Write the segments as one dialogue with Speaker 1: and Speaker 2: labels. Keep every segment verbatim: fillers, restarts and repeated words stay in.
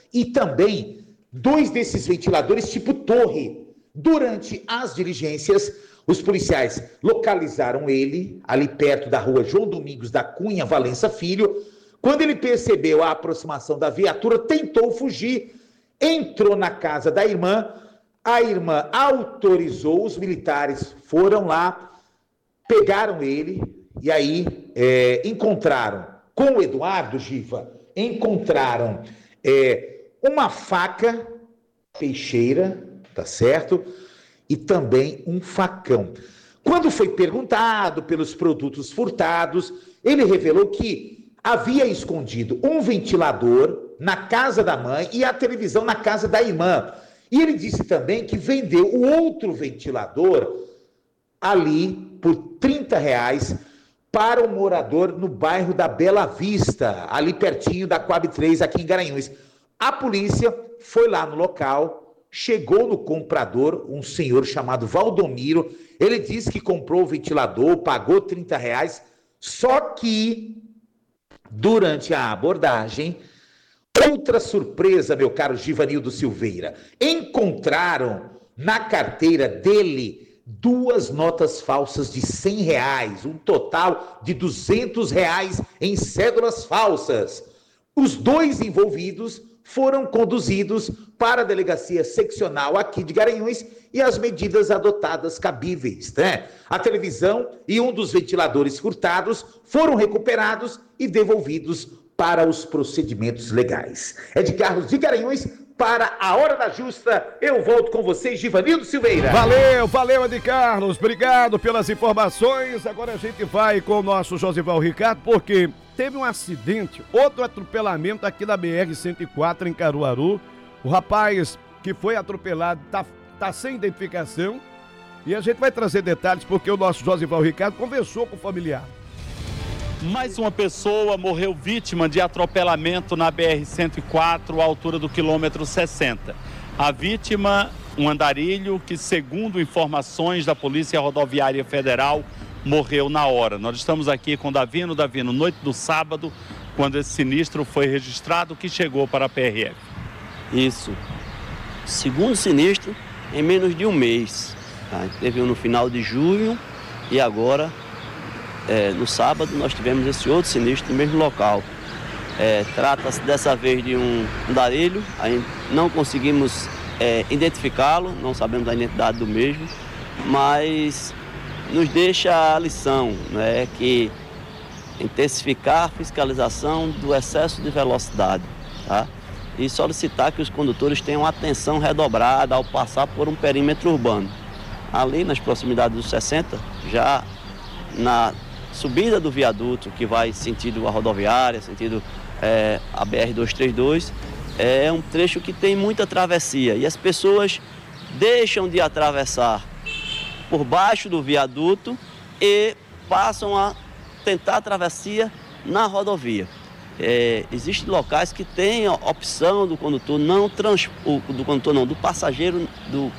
Speaker 1: e também dois desses ventiladores tipo torre. Durante as diligências, os policiais localizaram ele ali perto da rua João Domingos da Cunha Valença Filho. Quando ele percebeu a aproximação da viatura, tentou fugir, entrou na casa da irmã, a irmã autorizou, os militares foram lá, pegaram ele e aí é, encontraram, com o Eduardo Giva, encontraram é, uma faca peixeira, tá certo? E também um facão. Quando foi perguntado pelos produtos furtados, ele revelou que havia escondido um ventilador na casa da mãe e a televisão na casa da irmã. E ele disse também que vendeu o outro ventilador ali por trinta reais para um morador no bairro da Bela Vista, ali pertinho da Coab três, aqui em Garanhuns. A polícia foi lá no local, chegou no comprador, um senhor chamado Valdomiro. Ele disse que comprou o ventilador, pagou trinta reais, só que durante a abordagem, outra surpresa, meu caro Givanildo Silveira, encontraram na carteira dele duas notas falsas de cem reais, um total de duzentos reais em cédulas falsas. Os dois envolvidos foram conduzidos para a delegacia seccional aqui de Garanhuns e as medidas adotadas cabíveis, né? A televisão e um dos ventiladores furtados foram recuperados e devolvidos para os procedimentos legais. É de Carlos de Garanhuns para a Hora da Justa. Eu volto com vocês, Givanildo Silveira.
Speaker 2: Valeu, valeu, Ed Carlos. Obrigado pelas informações. Agora a gente vai com o nosso Josival Ricardo, porque teve um acidente, outro atropelamento aqui na B R cento e quatro em Caruaru. O rapaz que foi atropelado tá, tá sem identificação e a gente vai trazer detalhes porque o nosso Josival Ricardo conversou com o familiar.
Speaker 3: Mais uma pessoa morreu vítima de atropelamento na B R cento e quatro, à altura do quilômetro sessenta. A vítima, um andarilho que, segundo informações da Polícia Rodoviária Federal, morreu na hora. Nós estamos aqui com Davino. Davino, noite do sábado, quando esse sinistro foi registrado, que chegou para a P R F.
Speaker 4: Isso. Segundo sinistro, em menos de um mês. Tá? Teve um no final de junho e agora... É, no sábado nós tivemos esse outro sinistro no mesmo local. É, trata-se dessa vez de um andarilho, aí não conseguimos é, identificá-lo, não sabemos a identidade do mesmo, mas nos deixa a lição, né, que intensificar a fiscalização do excesso de velocidade, tá? E solicitar que os condutores tenham atenção redobrada ao passar por um perímetro urbano. Ali nas proximidades dos sessenta, já na subida do viaduto que vai sentido a rodoviária, sentido é, a B R duzentos e trinta e dois, é um trecho que tem muita travessia e as pessoas deixam de atravessar por baixo do viaduto e passam a tentar a travessia na rodovia. É, existem locais que têm a opção do condutor não trans, do condutor não, do passageiro, do,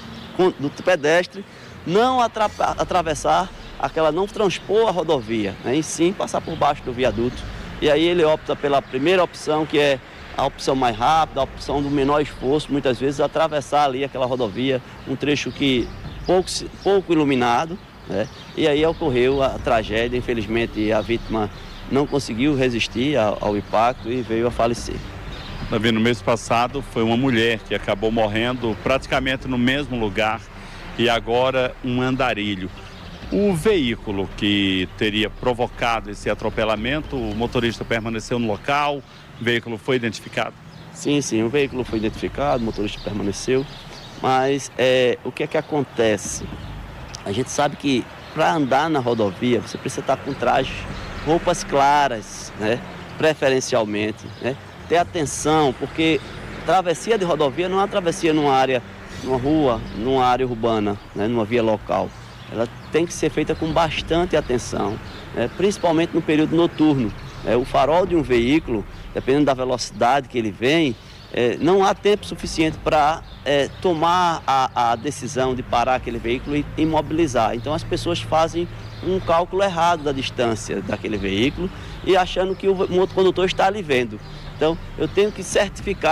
Speaker 4: do pedestre não atra, atravessar aquela não transpor a rodovia, né, e sim passar por baixo do viaduto. E aí ele opta pela primeira opção, que é a opção mais rápida, a opção do menor esforço, muitas vezes atravessar ali aquela rodovia, um trecho que pouco, pouco iluminado, né, e aí ocorreu a tragédia. Infelizmente a vítima não conseguiu resistir ao, ao impacto e veio a falecer.
Speaker 3: Davi, no mês passado foi uma mulher que acabou morrendo praticamente no mesmo lugar e agora um andarilho. O veículo que teria provocado esse atropelamento, o motorista permaneceu no local, o veículo foi identificado?
Speaker 4: Sim, sim, o veículo foi identificado, o motorista permaneceu, mas é, o que é que acontece? A gente sabe que para andar na rodovia você precisa estar com trajes, roupas claras, né? Preferencialmente, né? Ter atenção, porque travessia de rodovia não é uma travessia numa área, numa rua, numa área urbana, né? Numa via local. Ela tem que ser feita com bastante atenção, né? Principalmente no período noturno. É, o farol de um veículo, dependendo da velocidade que ele vem, é, não há tempo suficiente para é, tomar a, a decisão de parar aquele veículo e imobilizar. Então as pessoas fazem um cálculo errado da distância daquele veículo e achando que o outro condutor está ali vendo. Então eu tenho que certificar